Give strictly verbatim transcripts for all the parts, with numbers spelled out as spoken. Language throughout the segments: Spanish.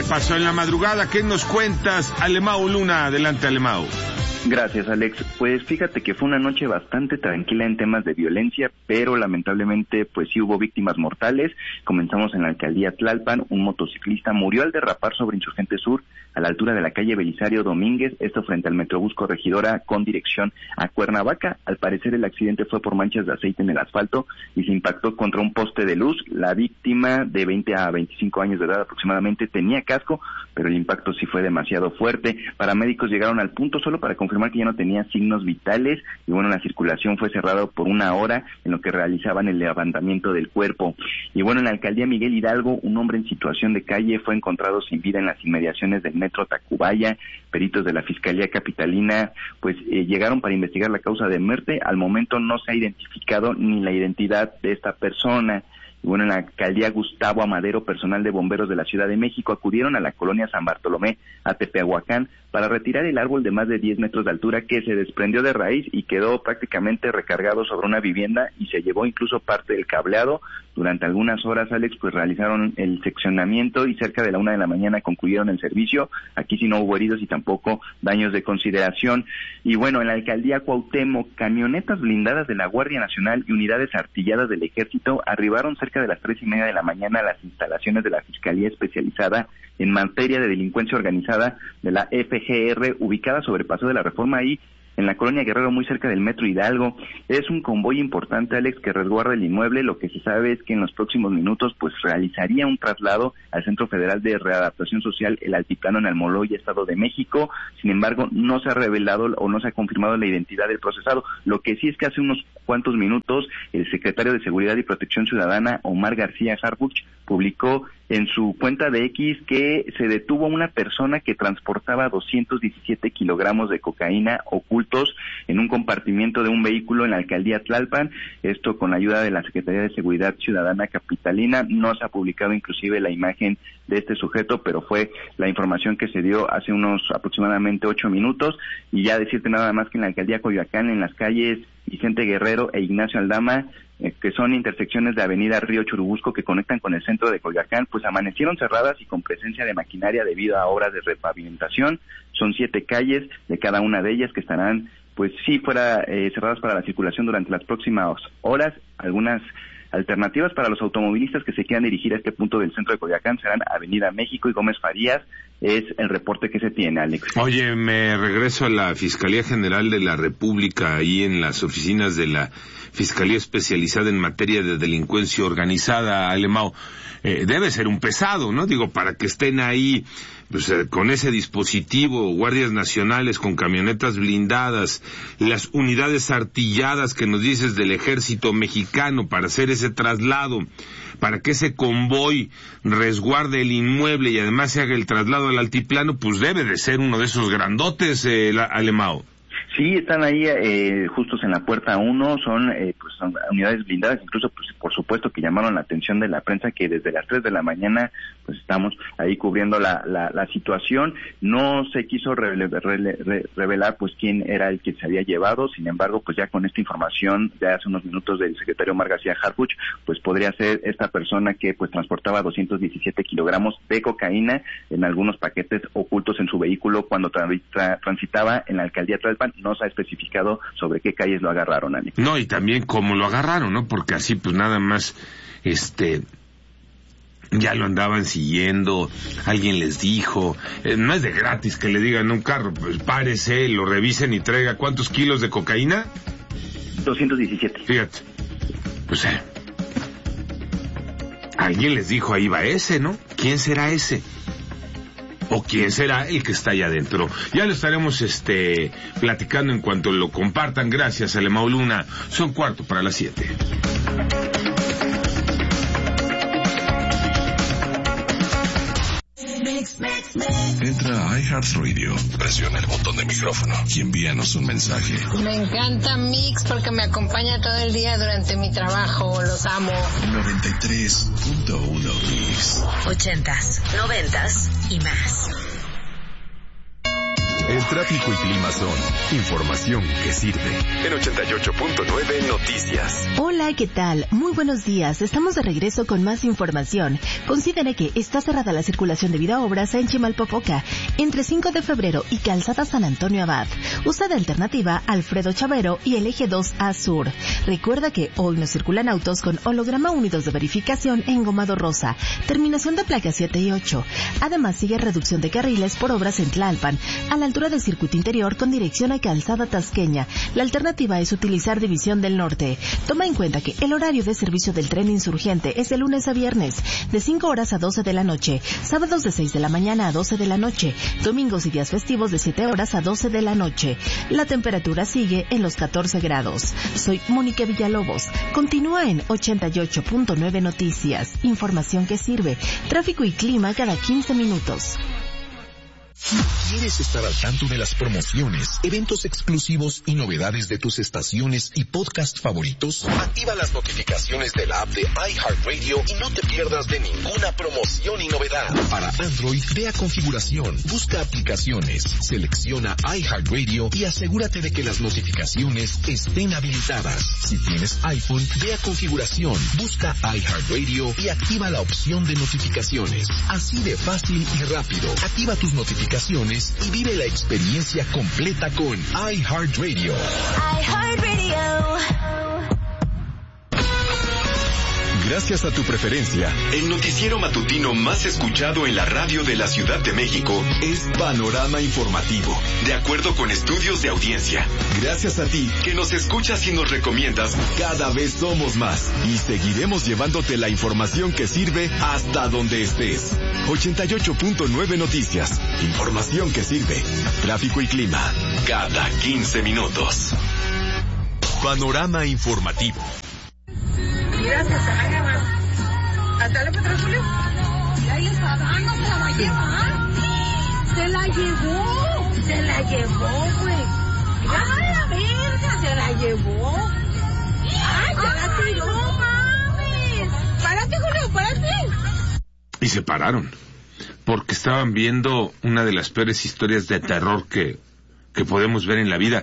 pasó en la madrugada. ¿Qué nos cuentas, Alemão Luna? Adelante, Alemão. Gracias, Alex. Pues fíjate que fue una noche bastante tranquila en temas de violencia, pero lamentablemente pues sí hubo víctimas mortales. Comenzamos en la alcaldía Tlalpan. Un motociclista murió al derrapar sobre Insurgente Sur a la altura de la calle Belisario Domínguez, esto frente al Metrobús Corregidora con dirección a Cuernavaca. Al parecer el accidente fue por manchas de aceite en el asfalto y se impactó contra un poste de luz. La víctima, de veinte a veinticinco años de edad aproximadamente, tenía casco, pero el impacto sí fue demasiado fuerte. Paramédicos llegaron al punto solo para confirmar que ya no tenía signos vitales y bueno, la circulación fue cerrada por una hora en lo que realizaban el levantamiento del cuerpo. Y bueno, en la alcaldía Miguel Hidalgo, un hombre en situación de calle fue encontrado sin vida en las inmediaciones del metro Tacubaya. Peritos de la Fiscalía Capitalina pues eh, llegaron para investigar la causa de muerte. Al momento no se ha identificado ni la identidad de esta persona. Y bueno, en la alcaldía Gustavo Amadero, personal de bomberos de la Ciudad de México acudieron a la colonia San Bartolomé, a Tepeahuacán, para retirar el árbol de más de diez metros de altura que se desprendió de raíz y quedó prácticamente recargado sobre una vivienda y se llevó incluso parte del cableado. Durante algunas horas, Alex, pues realizaron el seccionamiento y cerca de la una de la mañana concluyeron el servicio. Aquí sí no hubo heridos y tampoco daños de consideración. Y bueno, en la alcaldía Cuauhtémoc, camionetas blindadas de la Guardia Nacional y unidades artilladas del Ejército arribaron cerca de las tres y media de la mañana a las instalaciones de la Fiscalía Especializada en Materia de Delincuencia Organizada de la F G R, ubicada sobre Paseo de la Reforma y en la colonia Guerrero, muy cerca del Metro Hidalgo. Es un convoy importante, Alex, que resguarda el inmueble. Lo que se sabe es que en los próximos minutos pues realizaría un traslado al Centro Federal de Readaptación Social, el Altiplano, en Almoloya, Estado de México. Sin embargo, no se ha revelado o no se ha confirmado la identidad del procesado. Lo que sí es que hace unos cuantos minutos el secretario de Seguridad y Protección Ciudadana, Omar García Harfuch, publicó en su cuenta de X que se detuvo a una persona que transportaba doscientos diecisiete kilogramos de cocaína ocultos en un compartimiento de un vehículo en la alcaldía Tlalpan. Esto con la ayuda de la Secretaría de Seguridad Ciudadana Capitalina. No se ha publicado inclusive la imagen de este sujeto, pero fue la información que se dio hace unos aproximadamente ocho minutos. Y ya decirte nada más que en la alcaldía Coyoacán, en las calles Vicente Guerrero e Ignacio Aldama, eh, que son intersecciones de avenida Río Churubusco que conectan con el centro de Coyoacán, pues amanecieron cerradas y con presencia de maquinaria debido a obras de repavimentación. Son siete calles de cada una de ellas que estarán, pues sí, fuera eh, cerradas para la circulación durante las próximas horas. Algunas alternativas para los automovilistas que se quieran dirigir a este punto del centro de Coyoacán serán Avenida México y Gómez Farías. Es el reporte que se tiene, Alex. Oye, me regreso a la Fiscalía General de la República, ahí en las oficinas de la Fiscalía Especializada en Materia de Delincuencia Organizada, Alemão. Eh, debe ser un pesado, ¿no? Digo, para que estén ahí pues, eh, con ese dispositivo, guardias nacionales con camionetas blindadas, las unidades artilladas que nos dices del ejército mexicano para hacer ese traslado, para que ese convoy resguarde el inmueble y además se haga el traslado al altiplano, pues debe de ser uno de esos grandotes, eh, Alemão. Sí, están ahí eh, justos en la puerta uno, son, eh, pues, son unidades blindadas, incluso pues, por supuesto que llamaron la atención de la prensa que desde las tres de la mañana pues estamos ahí cubriendo la, la, la situación. No se quiso rele, rele, re, revelar pues quién era el que se había llevado, sin embargo pues ya con esta información de hace unos minutos del secretario Omar García Harfuch, pues podría ser esta persona que pues transportaba doscientos diecisiete kilogramos de cocaína en algunos paquetes ocultos en su vehículo cuando tra, tra, transitaba en la alcaldía Tlalpan. No se ha especificado sobre qué calles lo agarraron, Ani. No, y también cómo lo agarraron, ¿no? Porque así pues nada más, este, ya lo andaban siguiendo, alguien les dijo, eh, no es de gratis que le digan a un carro, pues párese, lo revisen y traiga, ¿cuántos kilos de cocaína? doscientos diecisiete. Fíjate, pues eh, alguien les dijo, ahí va ese, ¿no? ¿Quién será ese? ¿O quién será el que está allá adentro? Ya lo estaremos este platicando en cuanto lo compartan. Gracias, Alemão Luna. Son cuarto para las siete. Entra a iHeartRadio, presiona el botón de micrófono y envíanos un mensaje. Me encanta Mix porque me acompaña todo el día durante mi trabajo. Los amo. noventa y tres punto uno Mix. Ochentas, noventas y más. El tráfico y clima son información que sirve. En ochenta y ocho punto nueve Noticias. Hola, ¿qué tal? Muy buenos días. Estamos de regreso con más información. Considere que está cerrada la circulación debido a obras en Chimalpopoca, entre cinco de febrero y Calzada San Antonio Abad. Usa de alternativa Alfredo Chavero y el eje dos A Sur. Recuerda que hoy no circulan autos con holograma unidos de verificación en Gomado Rosa, terminación de placa siete y ocho. Además, sigue reducción de carriles por obras en Tlalpan, a la altura del circuito interior con dirección a Calzada Tasqueña. La alternativa es utilizar División del Norte. Toma en cuenta que el horario de servicio del tren insurgente es de lunes a viernes, de cinco horas a doce de la noche, sábados de seis de la mañana a doce de la noche, domingos y días festivos de siete horas a doce de la noche. La temperatura sigue en los catorce grados. Soy Mónica Villalobos. Continúa en ochenta y ocho punto nueve Noticias. Información que sirve. Tráfico y clima cada quince minutos. ¿Quieres estar al tanto de las promociones, eventos exclusivos y novedades de tus estaciones y podcast favoritos? Activa las notificaciones de la app de iHeartRadio y no te pierdas de ninguna promoción y novedad. Para Android, ve a configuración, busca aplicaciones, selecciona iHeartRadio y asegúrate de que las notificaciones estén habilitadas. Si tienes iPhone, ve a configuración, busca iHeartRadio y activa la opción de notificaciones. Así de fácil y rápido. Activa tus notificaciones y vive la experiencia completa con iHeartRadio. iHeartRadio. Gracias a tu preferencia, el noticiero matutino más escuchado en la radio de la Ciudad de México es Panorama Informativo, de acuerdo con estudios de audiencia. Gracias a ti, que nos escuchas y nos recomiendas, cada vez somos más y seguiremos llevándote la información que sirve hasta donde estés. ochenta y ocho punto nueve Noticias, información que sirve. Tráfico y clima, cada quince minutos. Panorama Informativo. Mira, se está la llevando. ¿Hasta la Petrópolis? Y ahí está dando, se la va a llevar. Se la llevó. Se la llevó, güey. ¡Ay, la verga! Se la llevó. ¡Ay, ya la tiró, mames! ¡Párate, Julio, párate! Y se pararon, porque estaban viendo una de las peores historias de terror que, que podemos ver en la vida.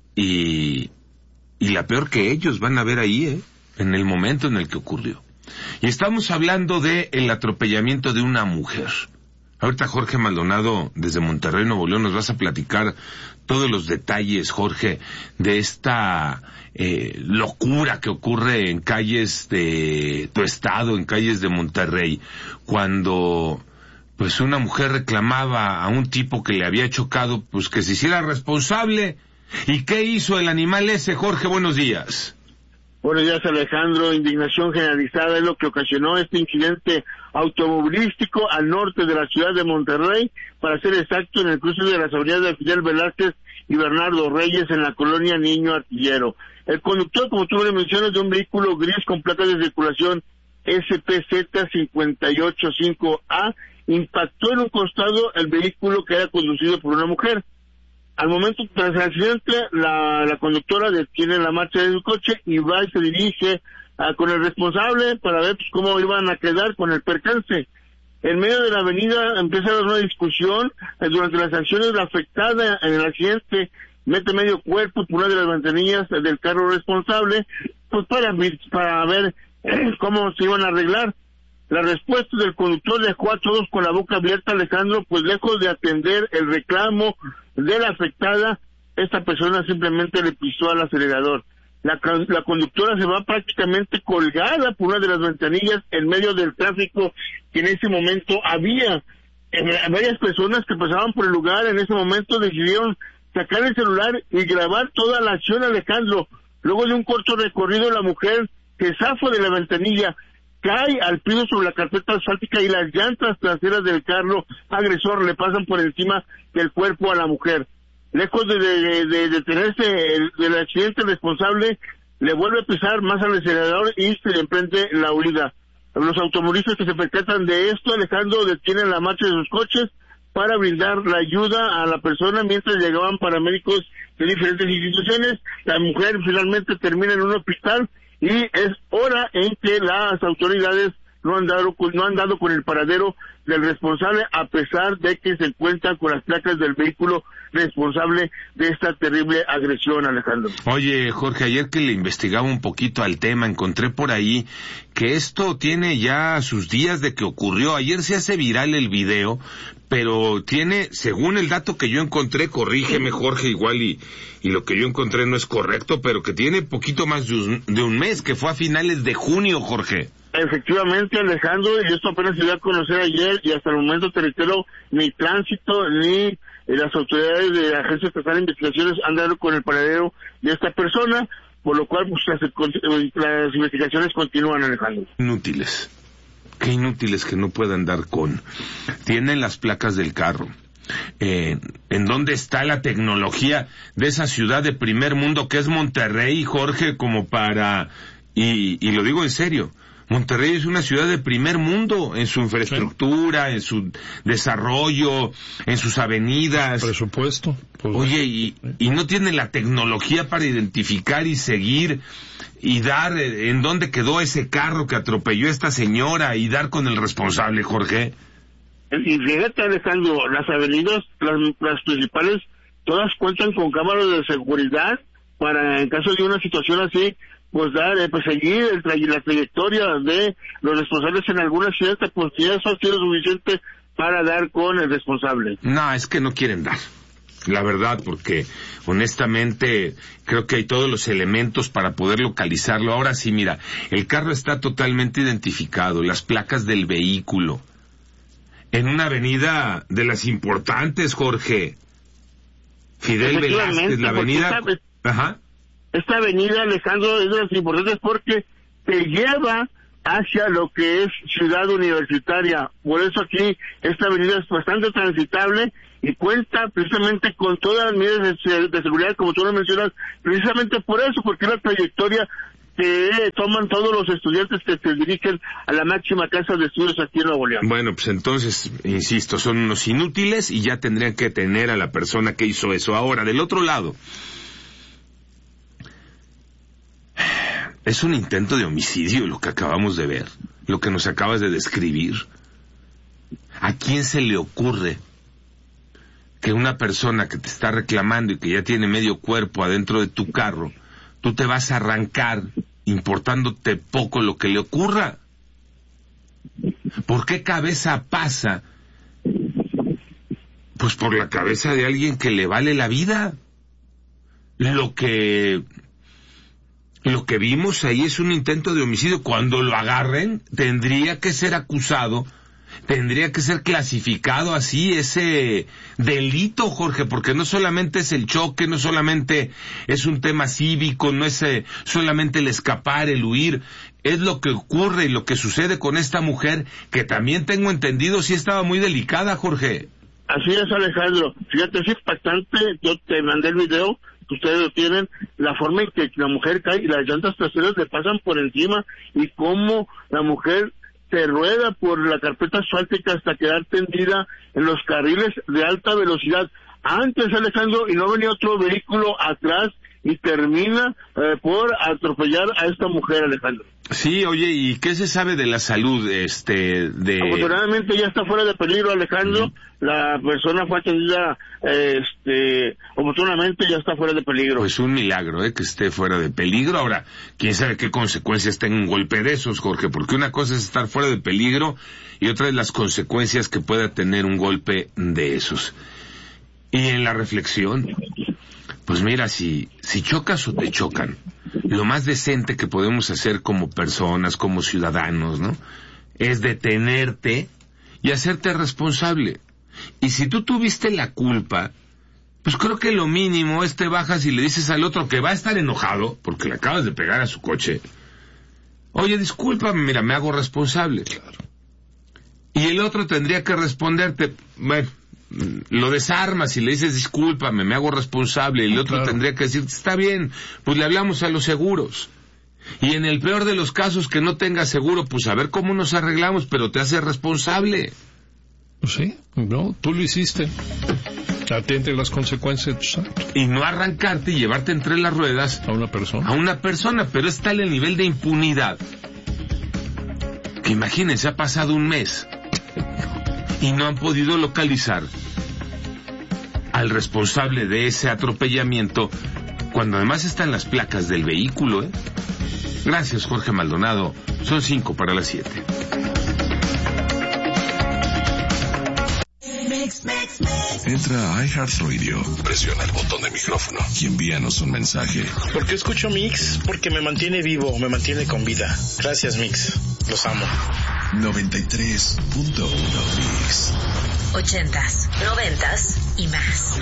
Y, y la peor que ellos van a ver ahí, ¿eh? En el momento en el que ocurrió. Y estamos hablando de el atropellamiento de una mujer. Ahorita Jorge Maldonado, desde Monterrey, Nuevo León, nos vas a platicar todos los detalles, Jorge, de esta eh, locura que ocurre en calles de tu estado, en calles de Monterrey, cuando pues una mujer reclamaba a un tipo que le había chocado, pues que se hiciera responsable. ¿Y qué hizo el animal ese, Jorge? Buenos días. Buenos días, Alejandro. Indignación generalizada es lo que ocasionó este incidente automovilístico al norte de la ciudad de Monterrey, para ser exacto, en el cruce de las avenidas de Fidel Velázquez y Bernardo Reyes, en la colonia Niño Artillero. El conductor, como tú le mencionas, de un vehículo gris con placas de circulación S P Z cinco ocho cinco A, impactó en un costado el vehículo que era conducido por una mujer. Al momento tras el accidente, la, la conductora detiene la marcha de su coche y va y se dirige a, con el responsable para ver pues, cómo iban a quedar con el percance. En medio de la avenida empieza a haber una discusión. Eh, durante las acciones, la afectada en el accidente mete medio cuerpo por una de las ventanillas del carro responsable, pues para, para ver eh, cómo se iban a arreglar. La respuesta del conductor dejó a todos con la boca abierta, Alejandro, pues lejos de atender el reclamo de la afectada, esta persona simplemente le pisó al acelerador. La, la conductora se va prácticamente colgada por una de las ventanillas en medio del tráfico que en ese momento había. Eh, varias personas que pasaban por el lugar en ese momento decidieron sacar el celular y grabar toda la acción, Alejandro. Luego de un corto recorrido, la mujer se zafó de la ventanilla, cae al piso sobre la carpeta asfáltica y las llantas traseras del carro agresor le pasan por encima del cuerpo a la mujer. Lejos de, de, de detenerse el, del accidente, responsable le vuelve a pisar más al acelerador y se emprende la huida. Los automovilistas que se percatan de esto, Alejandro, detienen la marcha de sus coches para brindar la ayuda a la persona mientras llegaban paramédicos de diferentes instituciones. La mujer finalmente termina en un hospital y es hora en que las autoridades no han dado, no han dado con el paradero del responsable, a pesar de que se cuentan con las placas del vehículo responsable de esta terrible agresión, Alejandro. Oye, Jorge, ayer que le investigaba un poquito al tema, encontré por ahí que esto tiene ya sus días de que ocurrió. Ayer se hace viral el video, pero tiene, según el dato que yo encontré, corrígeme, Jorge, igual y, y lo que yo encontré no es correcto, pero que tiene poquito más de un, de un mes, que fue a finales de junio, Jorge. Efectivamente, Alejandro, y esto apenas se dio a conocer ayer, y hasta el momento, te reitero, ni Tránsito ni las autoridades de la Agencia Estatal de Investigaciones han dado con el paradero de esta persona, por lo cual pues, las, las investigaciones continúan, Alejandro. Inútiles. Qué inútiles que no puedan dar con. Tienen las placas del carro. Eh, ¿En dónde está la tecnología de esa ciudad de primer mundo que es Monterrey, Jorge, como para... Y, y lo digo en serio, Monterrey es una ciudad de primer mundo en su infraestructura, en su desarrollo, en sus avenidas. Presupuesto. Pues, Oye, y, y no tiene la tecnología para identificar y seguir y dar en dónde quedó ese carro que atropelló a esta señora y dar con el responsable, Jorge. Y fíjate, Alejandro, las avenidas, las, las principales, todas cuentan con cámaras de seguridad para, en caso de una situación así, pues dar, eh, pues seguir el tra la trayectoria de los responsables en alguna ciudad, pues ya eso ha sido suficiente para dar con el responsable. No, es que no quieren dar, la verdad, porque honestamente creo que hay todos los elementos para poder localizarlo. Ahora sí, mira, el carro está totalmente identificado, las placas del vehículo, en una avenida de las importantes, Jorge. Fidel Velázquez, la avenida... Ajá. Esta avenida, Alejandro, es de las importantes porque te lleva hacia lo que es Ciudad Universitaria. Por eso aquí esta avenida es bastante transitable y cuenta precisamente con todas las medidas de, de seguridad, como tú lo mencionas, precisamente por eso, porque es la trayectoria que toman todos los estudiantes que se dirigen a la máxima casa de estudios aquí en Nuevo León. Bueno, pues entonces, insisto, son unos inútiles y ya tendrían que tener a la persona que hizo eso. Ahora, del otro lado, es un intento de homicidio lo que acabamos de ver, lo que nos acabas de describir. ¿A quién se le ocurre que una persona que te está reclamando y que ya tiene medio cuerpo adentro de tu carro, tú te vas a arrancar importándote poco lo que le ocurra? ¿Por qué cabeza pasa? Pues por la cabeza de alguien que le vale la vida. Lo que... Lo que vimos ahí es un intento de homicidio. Cuando lo agarren, tendría que ser acusado, tendría que ser clasificado así ese delito, Jorge, porque no solamente es el choque, no solamente es un tema cívico, no es eh, solamente el escapar, el huir, es lo que ocurre y lo que sucede con esta mujer, que también tengo entendido sí estaba muy delicada, Jorge. Así es, Alejandro. Fíjate, es impactante, yo te mandé el video, ustedes lo tienen, la forma en que la mujer cae y las llantas traseras le pasan por encima y cómo la mujer se rueda por la carpeta asfáltica hasta quedar tendida en los carriles de alta velocidad. Antes, Alejandro, y no venía otro vehículo atrás y termina eh, por atropellar a esta mujer, Alejandro. Sí, oye, ¿y qué se sabe de la salud este de...? Afortunadamente ya está fuera de peligro, Alejandro. Uh-huh. La persona fue atendida, eh, este, oportunamente ya está fuera de peligro. Pues un milagro, eh, que esté fuera de peligro. Ahora, quién sabe qué consecuencias tenga un golpe de esos, Jorge, porque una cosa es estar fuera de peligro y otra es las consecuencias que pueda tener un golpe de esos. Y en la reflexión, pues mira, si, si chocas o te chocan, lo más decente que podemos hacer como personas, como ciudadanos, ¿no?, es detenerte y hacerte responsable. Y si tú tuviste la culpa, pues creo que lo mínimo es te bajas y le dices al otro que va a estar enojado porque le acabas de pegar a su coche: oye, discúlpame, mira, me hago responsable. Claro. Y el otro tendría que responderte, bueno, lo desarmas y le dices discúlpame, me hago responsable, y el otro claro. tendría que decir, está bien, pues le hablamos a los seguros. Y en el peor de los casos que no tenga seguro, pues a ver cómo nos arreglamos, pero te haces responsable. Sí, no, tú lo hiciste. Atiende las consecuencias de tus actos. Y no arrancarte y llevarte entre las ruedas a una persona. A una persona, pero es tal el nivel de impunidad Porque imagínense, ha pasado un mes y no han podido localizar al responsable de ese atropellamiento, cuando además están las placas del vehículo, ¿eh? Gracias, Jorge Maldonado. Son cinco para las siete. Entra a iHeartRadio, presiona el botón de micrófono y envíanos un mensaje. ¿Por qué escucho Mix? Porque me mantiene vivo, me mantiene con vida. Gracias, Mix. Los amo. noventa y tres punto uno Mix. Ochentas, noventas y más.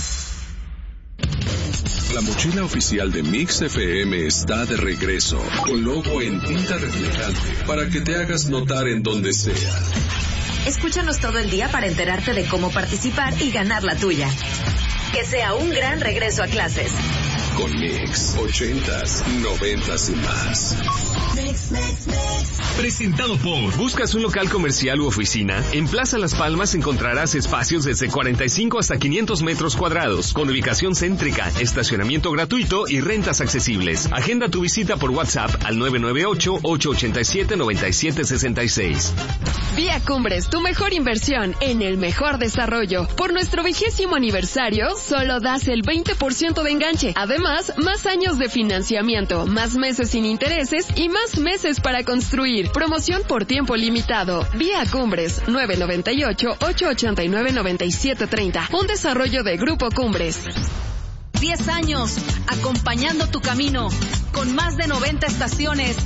La mochila oficial de Mix F M está de regreso, con logo en tinta reflejante, para que te hagas notar en donde sea. Escúchanos todo el día para enterarte de cómo participar y ganar la tuya. Que sea un gran regreso a clases. Con Mix, ochentas, noventas y más. Mix, mix, mix. Presentado por... ¿Buscas un local comercial u oficina? En Plaza Las Palmas encontrarás espacios desde cuarenta y cinco hasta quinientos metros cuadrados, con ubicación céntrica, estacionamiento gratuito y rentas accesibles. Agenda tu visita por WhatsApp al nueve nueve ocho, ocho ocho siete, nueve siete seis seis. Vía Cumbres, tu mejor inversión en el mejor desarrollo. Por nuestro vigésimo aniversario, solo das el veinte por ciento de enganche. Además, más años de financiamiento, más meses sin intereses y más meses para construir. Promoción por tiempo limitado. Vía Cumbres, nueve nueve ocho, ocho ocho nueve, nueve siete tres cero. Un desarrollo de Grupo Cumbres. Diez años, acompañando tu camino, con más de noventa estaciones.